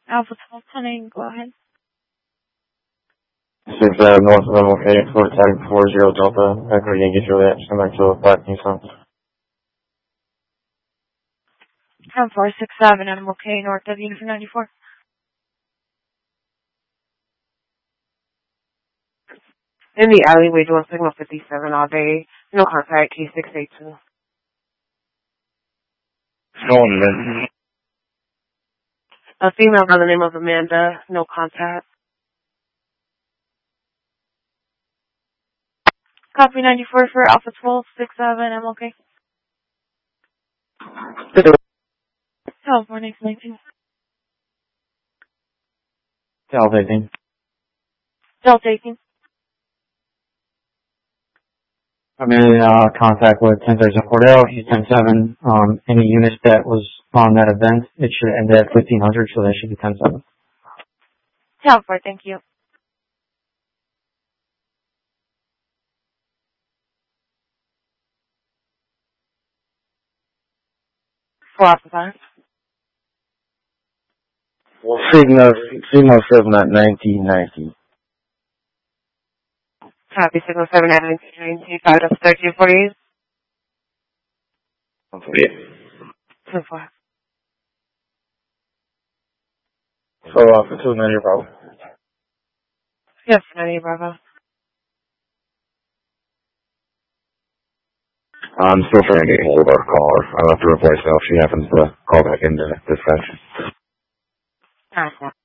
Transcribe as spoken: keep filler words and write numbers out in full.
Alpha twelve ten, go ahead. six uh, north of M L K, for tag four zero Delta, Echo Yankee Juliet, come back to five Nissan. ten four six seven, M L K, north of Uniform ninety-four. In the alleyway, dual signal fifty-seven all day. No contact, K six eight two. Going then. A female by the name of Amanda, no contact. Copy ninety-four for Alpha twelve six seven, M L K. California nineteen. Delta eighteen. Delta eighteen. I'm in uh, contact with ten thirty-seven Cordell, he's ten seven. Um, any unit that was on that event, it should end at fifteen hundred, so that should be ten seven. California, thank you. Four Alpha five. Signal, Signal seven at nineteen ninety. Copy, signal seven at nineteen ninety, five to thirteen forty-eight. Okay. Two four. So, uh, for two ninety, Bravo. Yes, ninety, Bravo. I'm still trying to get hold of our caller. I left her a voicemail if she happens to call back into dispatch. Alright,